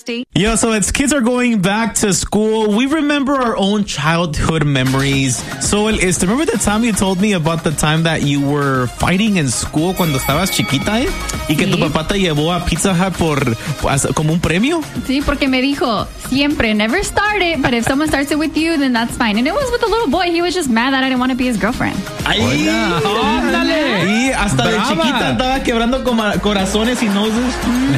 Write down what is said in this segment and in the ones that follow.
Nasty. Yeah, so as kids are going back to school, we remember our own childhood memories. So, remember the time you told me about the time that you were fighting in school cuando estabas chiquita, y que tu papá te llevó a Pizza Hut como un premio? Sí, porque me dijo, siempre, never start it, but if someone starts it with you, then that's fine. And it was with a little boy. He was just mad that I didn't want to be his girlfriend. ¡Ay! ¡Ándale! Y hasta de chiquita andaba quebrando corazones y noses.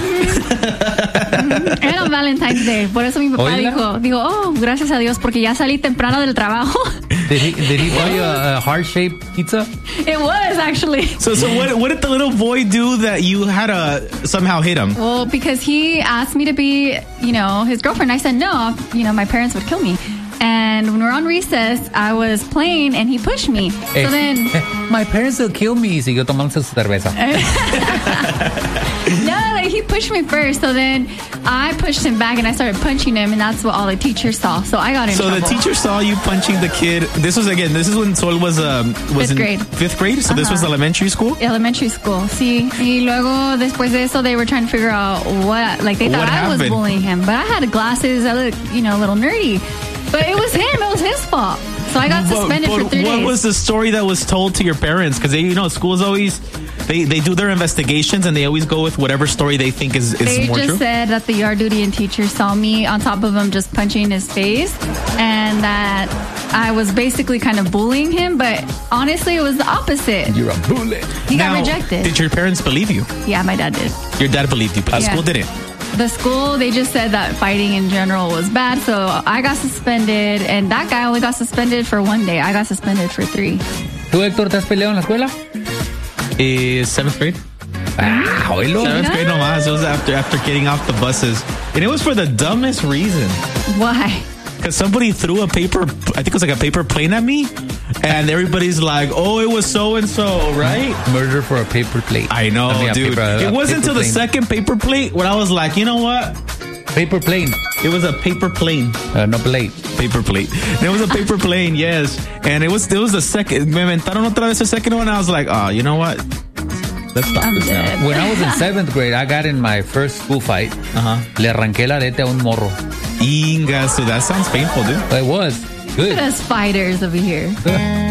Era Valentine's Day. Por eso mi papá dijo, oh, gracias a Dios, porque ya salí temprano del trabajo. Did he buy you a heart-shaped pizza? It was, actually. So what did the little boy do that you had to somehow hit him? Well, because he asked me to be, his girlfriend. I said no, my parents would kill me. And when we were on recess, I was playing and he pushed me. So then... My parents will kill me. Siguió tomándose su cerveza. No, he pushed me first. So then I pushed him back and I started punching him. And that's what all the teachers saw. So I got in trouble. So the teacher saw you punching the kid. This was when Sol was fifth grade. Fifth grade? So this was elementary school? Elementary school, sí. Y luego, después de eso, they were trying to figure out they thought I was bullying him. But I had glasses. I looked, a little nerdy. But it was him. It was his fault. So I got suspended for 3 days. What was the story that was told to your parents? Because schools always they do their investigations and they always go with whatever story they think is more true. They just said that the yard duty and teacher saw me on top of him just punching his face, and that I was basically kind of bullying him. But honestly, it was the opposite. You're a bully. He got rejected. Did your parents believe you? Yeah, my dad did. Your dad believed you, but the school didn't. The school, they just said that fighting in general was bad, so I got suspended, and that guy only got suspended for 1 day. I got suspended for 3. ¿Tú, Héctor, te has peleado en la escuela? 7th grade. Oílo. 7th grade nomás. It was after getting off the buses. And it was for the dumbest reason. Why? Because somebody threw I think it was like a paper plane at me, and everybody's like, oh, it was so-and-so, right? Murder for a paper plate. I know, dude. It wasn't until the second paper plate when I was like, you know what? Paper plane. It was a paper plane. No plate. Paper plate. It was a paper plane, yes. And it was the second. Me inventaron otra vez the second one. I was like, oh, you know what? Let's stop this now. When I was in 7th grade, I got in my first school fight. Le arranqué el arete a un morro. Inga, so that sounds painful, dude. It was. Good. Look at us fighters over here.